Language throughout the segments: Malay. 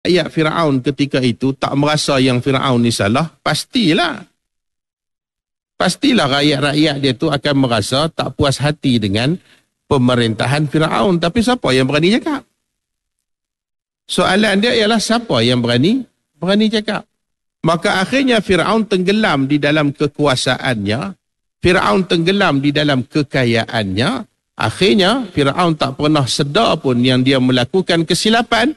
rakyat Firaun ketika itu tak merasa yang Firaun ni salah, pastilah rakyat-rakyat dia tu akan merasa tak puas hati dengan pemerintahan Firaun. Tapi siapa yang berani cakap? Soalan dia ialah siapa yang berani cakap? Maka akhirnya Firaun tenggelam di dalam kekuasaannya, Firaun tenggelam di dalam kekayaannya. Akhirnya Firaun tak pernah sedar pun yang dia melakukan kesilapan,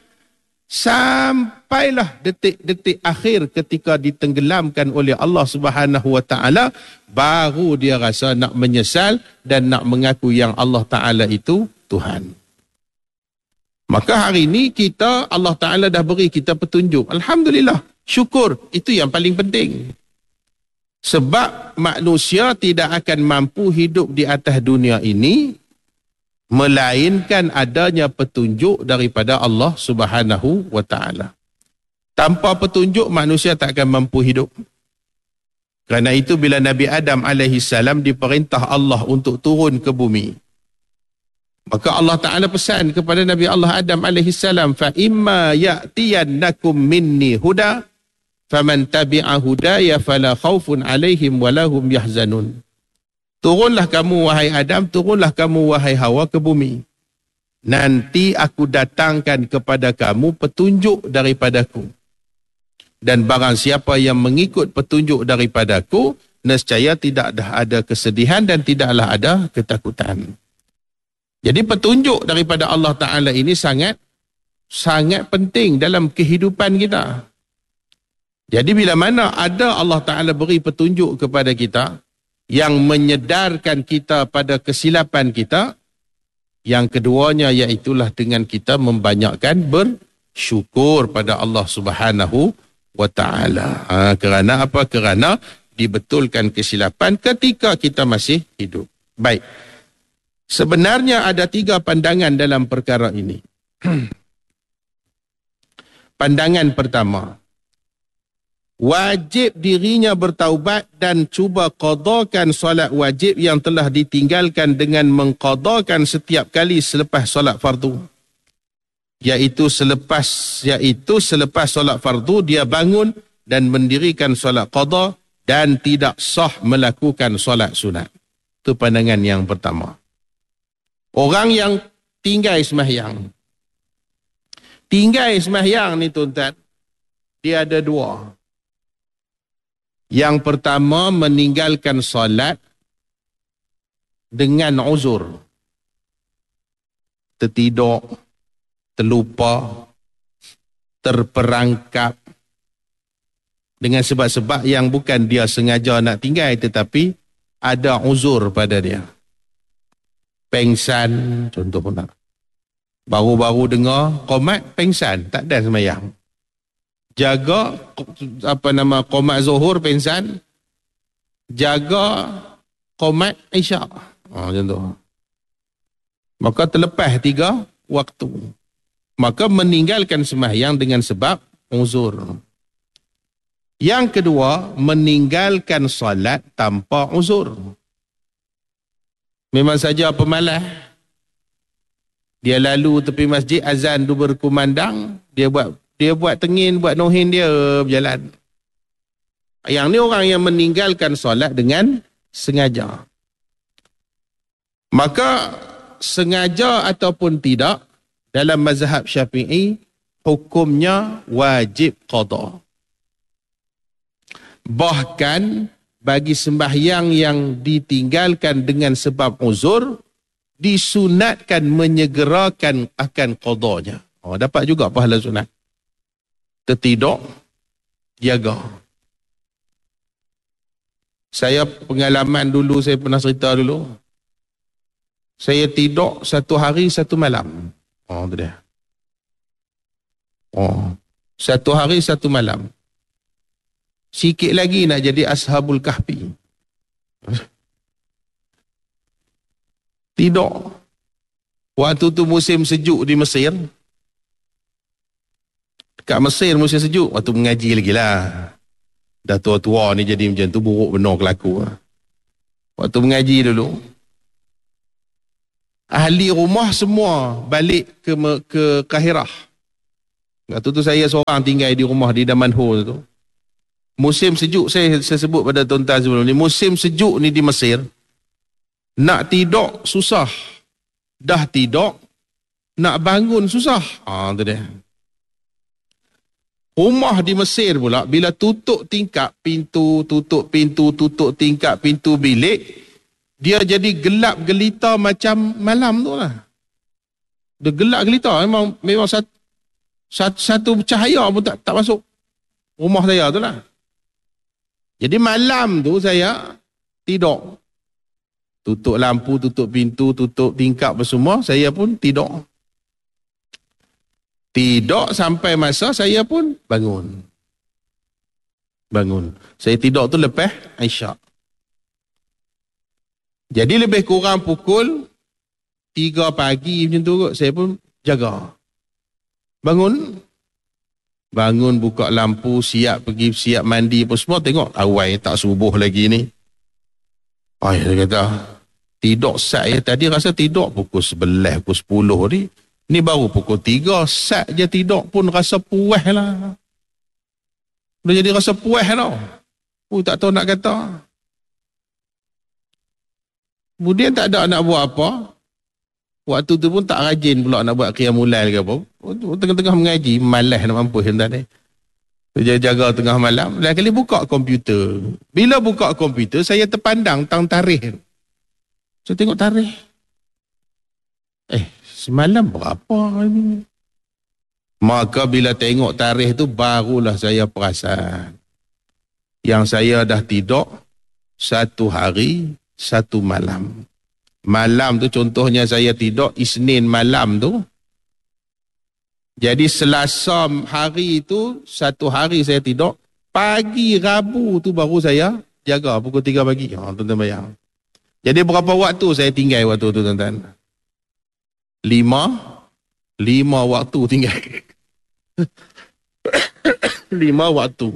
sampailah detik-detik akhir ketika ditenggelamkan oleh Allah Subhanahu Wa Taala, baru dia rasa nak menyesal dan nak mengaku yang Allah Taala itu Tuhan. Maka hari ini Allah Taala dah beri kita petunjuk. Alhamdulillah, syukur, itu yang paling penting. Sebab manusia tidak akan mampu hidup di atas dunia ini melainkan adanya petunjuk daripada Allah Subhanahu Wa Taala. Tanpa petunjuk manusia tak akan mampu hidup. Kerana itu bila Nabi Adam alaihissalam diperintah Allah untuk turun ke bumi, maka Allah Ta'ala pesan kepada Nabi Allah Adam alaihissalam, fa imma ya'tiyannakum minni huda faman tabi'a hudaya fala khaufun alaihim walahum yahzanun. Turunlah kamu wahai Adam, turunlah kamu wahai Hawa ke bumi. Nanti aku datangkan kepada kamu petunjuk daripadaku. Dan barang siapa yang mengikut petunjuk daripadaku, nescaya tidak ada kesedihan dan tidaklah ada ketakutan. Jadi petunjuk daripada Allah Ta'ala ini sangat penting dalam kehidupan kita. Jadi bila mana ada Allah Ta'ala beri petunjuk kepada kita yang menyedarkan kita pada kesilapan kita, yang keduanya iaitulah dengan kita membanyakkan bersyukur pada Allah Subhanahu Wa Ta'ala. Kerana apa? Kerana dibetulkan kesilapan ketika kita masih hidup. Baik. Sebenarnya ada 3 pandangan dalam perkara ini. Pandangan pertama, wajib dirinya bertaubat dan cuba qadakan solat wajib yang telah ditinggalkan dengan mengqadakan setiap kali selepas solat fardu. Iaitu selepas solat fardu dia bangun dan mendirikan solat qada dan tidak sah melakukan solat sunat. Itu pandangan yang pertama. Orang yang tinggal sembahyang. Tinggal sembahyang ni tuan-tuan, dia ada 2. Yang pertama, meninggalkan solat dengan uzur. Tertidur, terlupa, terperangkap. Dengan sebab-sebab yang bukan dia sengaja nak tinggal, tetapi ada uzur pada dia. Pengsan, contoh pun tak. Baru-baru dengar qomat, pengsan, tak ada sembahyang. Jaga qomat zuhur, pengsan. Jaga qomat isyak. Contoh. Maka terlepas 3 waktu. Maka meninggalkan sembahyang dengan sebab uzur. Yang kedua, meninggalkan solat tanpa uzur. Memang saja pemalas. Dia lalu tepi masjid, azan tu berkumandang, dia buat tengin, buat nohin dia berjalan. Yang ni orang yang meninggalkan solat dengan sengaja. Maka sengaja ataupun tidak, dalam mazhab Syafi'i hukumnya wajib qada. Bahkan bagi sembahyang yang ditinggalkan dengan sebab uzur, disunatkan menyegerakan akan qadanya. Dapat juga pahala sunat. Tertidur, jaga. Saya pengalaman dulu, saya pernah cerita dulu. Saya tidur 1 hari 1 malam. Tu dia. 1 hari 1 malam. Sikit lagi nak jadi Ashabul Kahfi. Tidur. Waktu tu musim sejuk di Mesir. Dekat Mesir musim sejuk, waktu mengaji lagi lah. Dah tua-tua ni jadi macam tu, buruk benar kelaku. Waktu mengaji dulu, ahli rumah semua balik ke Kahirah. Waktu tu saya seorang tinggal di rumah di Damanhur tu. Musim sejuk, saya sebut pada tuan-tuan sebelum ni, musim sejuk ni di Mesir, nak tidur susah. Dah tidur, nak bangun susah. Tu dia. Rumah di Mesir pula, bila tutup tingkap pintu, tutup tingkap pintu bilik, dia jadi gelap gelita macam malam tu lah. Dia gelap gelita, memang satu cahaya pun tak masuk rumah saya tu lah. Jadi malam tu saya tidur. Tutup lampu, tutup pintu, tutup tingkap semua, saya pun tidur. Tidur sampai masa saya pun bangun. Saya tidur tu lepas Isyak. Jadi lebih kurang pukul 3 pagi macam tu kot, saya pun jaga. Bangun, buka lampu, siap mandi pun semua, tengok awal tak subuh lagi ni. Saya kata, tidur sat tadi rasa tidur pukul 11, pukul 10 ni. Ni baru pukul 3, sat je tidur pun rasa puas lah. Dah jadi rasa puas tau. Tak tahu nak kata. Kemudian tak ada nak buat apa. Waktu tu pun tak rajin pula nak buat qiyamul lail ke apa. Tengah-tengah mengaji, malas nak mampus hendak ni. Jaga tengah malam, lain kali buka komputer. Bila buka komputer, saya terpandang tang tarikh. Saya tengok tarikh. Semalam berapa ini? Maka bila tengok tarikh tu, barulah saya perasan. Yang saya dah tidur 1 hari, 1 malam. Malam tu contohnya saya tidur Isnin malam tu. Jadi Selasa hari tu, 1 hari saya tidur. Pagi Rabu tu baru saya jaga pukul 3 pagi. Tuan-tuan bayang. Jadi berapa waktu saya tinggal waktu tu tuan-tuan? 5 waktu tinggal. 5 waktu.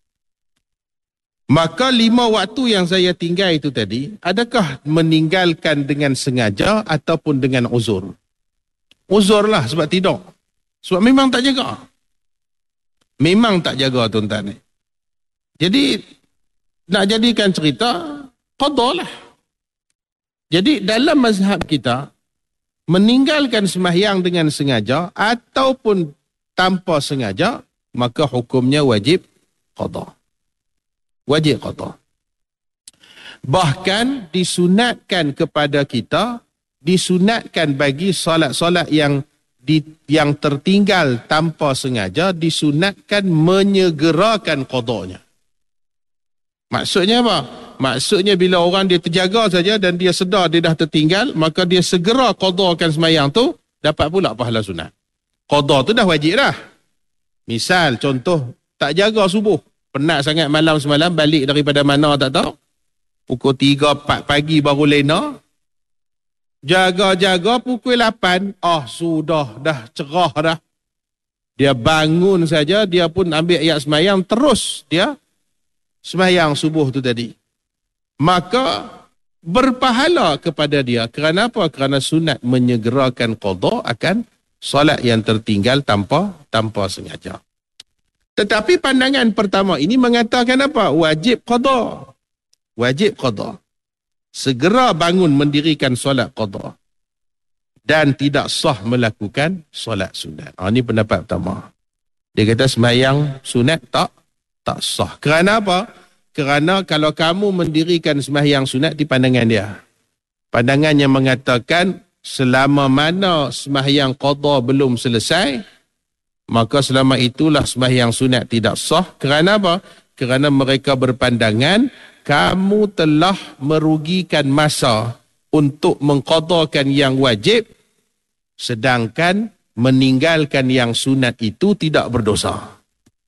Maka 5 waktu yang saya tinggal itu tadi, adakah meninggalkan dengan sengaja ataupun dengan uzur? Uzur lah sebab tidur. Sebab memang tak jaga. Memang tak jaga tuan-tuan ni. Jadi, nak jadikan cerita, qada lah. Jadi dalam mazhab kita, meninggalkan sembahyang dengan sengaja ataupun tanpa sengaja, maka hukumnya wajib qada. Wajib qada. Bahkan disunatkan kepada kita, disunatkan bagi solat-solat yang tertinggal tanpa sengaja, disunatkan menyegerakan qadanya. Maksudnya apa? Maksudnya bila orang dia terjaga saja dan dia sedar dia dah tertinggal, maka dia segera qadakan sembahyang tu, dapat pula pahala sunat. Qada tu dah wajib dah. Misal contoh, tak jaga subuh, penat sangat malam semalam, balik daripada mana tak tahu, pukul 3-4 pagi baru lena, jaga-jaga pukul 8, sudah dah cerah dah. Dia bangun saja, dia pun ambil ayat sembahyang, terus dia sembahyang subuh tu tadi. Maka berpahala kepada dia. Kerana apa? Kerana sunat menyegerakan qada akan solat yang tertinggal tanpa sengaja. Tetapi pandangan pertama ini mengatakan apa? Wajib qada. Wajib qada. Segera bangun mendirikan solat qada. Dan tidak sah melakukan solat sunat. Ini pendapat pertama. Dia kata sembahyang sunat tak sah. Kerana apa? Kerana kalau kamu mendirikan sembahyang sunat di pandangan dia. Pandangan yang mengatakan selama mana sembahyang qada belum selesai, maka selama itulah sembahyang sunat tidak sah. Kerana apa? Kerana mereka berpandangan kamu telah merugikan masa untuk mengqadakan yang wajib, sedangkan meninggalkan yang sunat itu tidak berdosa.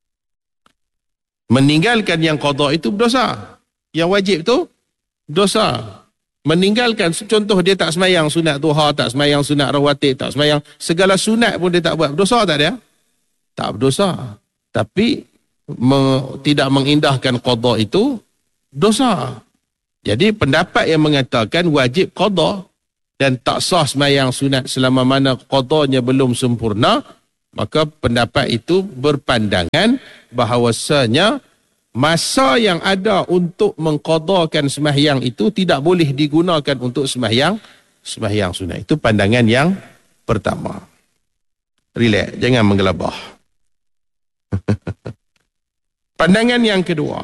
Meninggalkan yang qada itu berdosa. Yang wajib tu dosa. Meninggalkan, contoh dia tak semayang sunat duha, tak semayang sunat rawatib, tak semayang segala sunat pun dia tak buat. Berdosa tak dia? Tak berdosa. Tapi tidak mengindahkan qada itu dosa. Jadi pendapat yang mengatakan wajib qada dan tak sah semayang sunat selama mana qadanya belum sempurna, Maka pendapat itu berpandangan bahawasanya masa yang ada untuk mengqadakan sembahyang itu tidak boleh digunakan untuk sembahyang sunat. Itu pandangan yang pertama. Relax, jangan menggelabah. Pandangan yang kedua,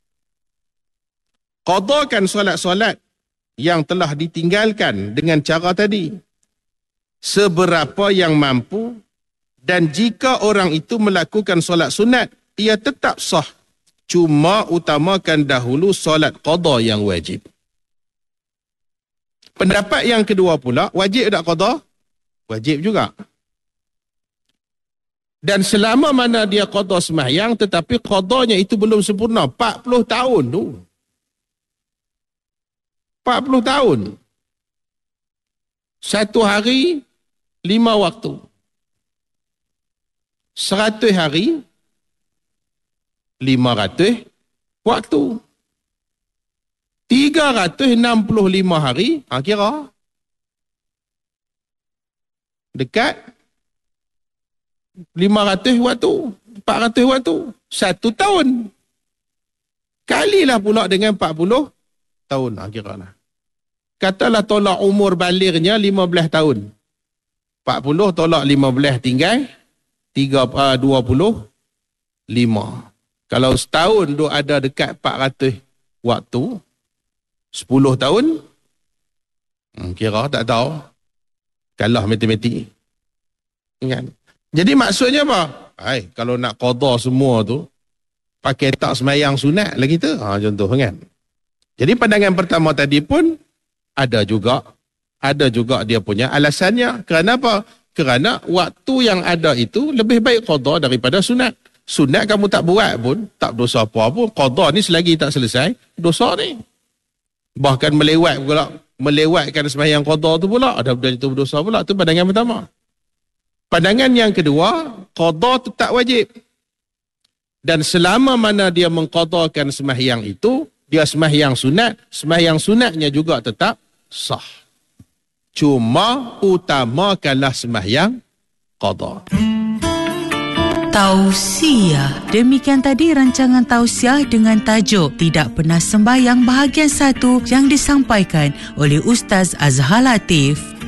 qadakan solat-solat yang telah ditinggalkan dengan cara tadi seberapa yang mampu, dan jika orang itu melakukan solat sunat, ia tetap sah. Cuma utamakan dahulu solat qada yang wajib. Pendapat yang kedua pula, wajib tak qada? Wajib juga. Dan selama mana dia qada sembahyang, tetapi qadanya itu belum sempurna. 40 tahun tu. 40 tahun. Satu hari, 5 waktu. 100 hari, 500 waktu. 365 hari, kira. Dekat 500 waktu, 400 waktu. 1 tahun. Kalilah pula dengan 40 tahun, kira lah. Katalah tolak umur balignya 15 tahun. 40 tolak 15 tinggal 25. Kalau setahun tu ada dekat 400 waktu, 10 tahun, kira tak tahu. Kalah matematik. Kan? Jadi maksudnya apa? Kalau nak qada semua tu, pakai tak sembahyang sunat lah kita. Contoh kan. Jadi pandangan pertama tadi pun ada juga dia punya alasannya. Kerana apa? Kerana waktu yang ada itu lebih baik qada daripada sunat. Sunat kamu tak buat pun, tak berdosa apa pun. Qada ni selagi tak selesai, dosa ni. Bahkan melewatkan sembahyang qada tu pula, ada benda itu berdosa pula. Itu pandangan pertama. Pandangan yang kedua, qada tetap wajib. Dan selama mana dia mengqadakan sembahyang itu, dia sembahyang sunat, sembahyang sunatnya juga tetap sah. Cuma utamakanlah sembahyang qada. Tausiah. Demikian tadi rancangan tausiah dengan tajuk Tidak Pernah Sembahyang bahagian 1 yang disampaikan oleh Ustaz Azhar Latif.